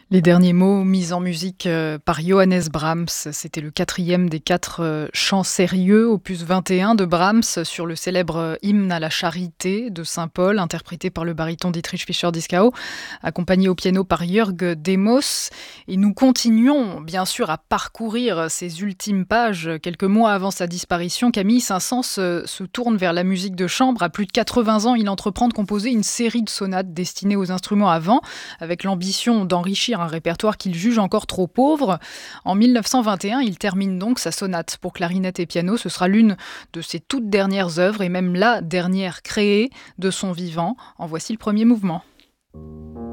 Les derniers mots mis en musique par Johannes Brahms. C'était le quatrième des quatre chants sérieux, opus 21 de Brahms, sur le célèbre hymne à la charité de Saint Paul, interprété par le baryton Dietrich Fischer-Dieskau, accompagné au piano par Jörg Demos. Et nous continuons, bien sûr, à parcourir ces ultimes pages. Quelques mois avant sa disparition, Camille Saint-Saëns se tourne vers la musique de chambre. À plus de 80 ans, il entreprend de composer une série de sonates destinées aux instruments à vent, avec l'ambition d'enrichir un répertoire qu'il juge encore trop pauvre. En 1921, il termine donc sa sonate pour clarinette et piano. Ce sera l'une de ses toutes dernières œuvres et même la dernière créée de son vivant. En voici le premier mouvement.